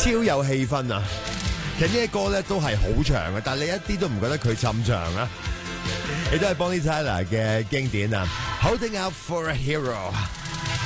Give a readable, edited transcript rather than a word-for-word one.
超有氣氛啊！其實呢啲歌咧都係好長嘅，但係你一啲都唔覺得佢沉長啊！亦都係 Bonnie Tyler 嘅經典啊，Holding Out for a Hero。